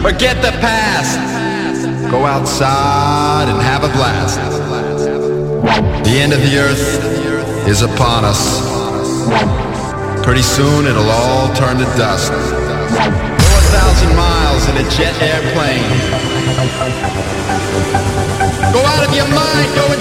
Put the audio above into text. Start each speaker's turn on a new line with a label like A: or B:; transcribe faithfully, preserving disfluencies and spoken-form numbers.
A: Forget the past. Go outside and have a blast. The end of the earth is upon us. Pretty soon it'll all turn to dust. Go a thousand miles in a jet airplane. Go out of your mind, go